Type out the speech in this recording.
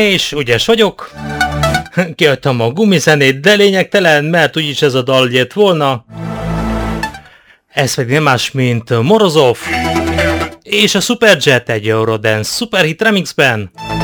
és ügyes vagyok. Kiadtam a gumizenét, de lényegtelen, mert úgyis ez a dal jött volna. Ez pedig nem más, mint Morozov és a Superjet egy Eurodance Superhit remixben.